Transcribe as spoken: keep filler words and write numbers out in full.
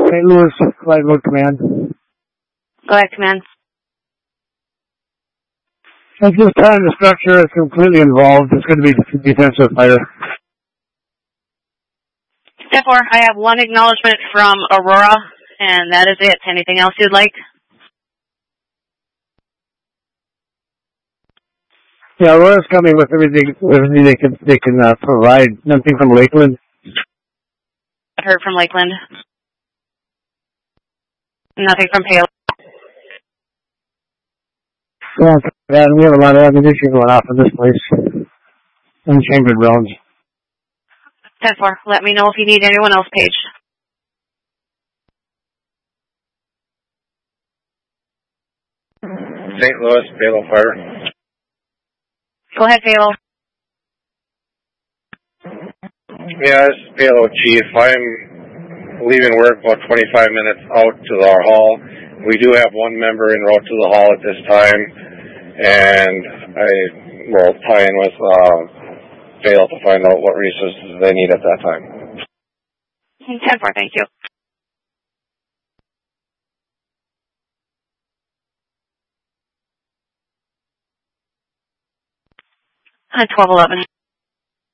Saint Louis, Flight Mode Command. Go ahead, Command. At this time, the structure is completely involved. It's going to be defensive fire. ten four, I have one acknowledgement from Aurora, and that is it. Anything else you'd like? Yeah, Aurora's coming with everything, everything they can, they can uh, provide. Nothing from Lakeland. I heard from Lakeland. Nothing from Palo. Yeah, yeah, we have a lot of ammunition going off in this place. Unchambered rounds. ten four, let me know if you need anyone else, Paige. Saint Louis, Palo Fire. Go ahead, Palo. Yeah, this is Palo Chief. I'm leaving work about twenty-five minutes out to our hall. We do have one member en route to the hall at this time, and I will tie in with uh, Palo to find out what resources they need at that time. ten four, thank you. twelve eleven.